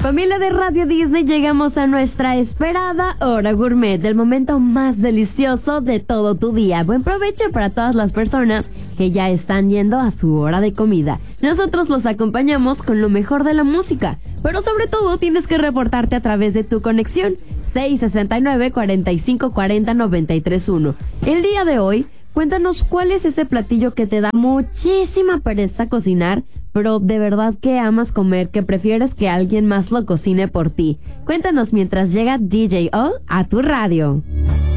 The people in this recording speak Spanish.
Familia de Radio Disney, llegamos a nuestra esperada hora gourmet, del momento más delicioso de todo tu día. Buen provecho para todas las personas que ya están yendo a su hora de comida. Nosotros los acompañamos con lo mejor de la música, pero sobre todo tienes que reportarte a través de tu conexión 669-4540-931. El día de hoy, cuéntanos cuál es ese platillo que te da muchísima pereza cocinar, pero de verdad que amas comer, que prefieres que alguien más lo cocine por ti. Cuéntanos mientras llega DJ O a tu radio.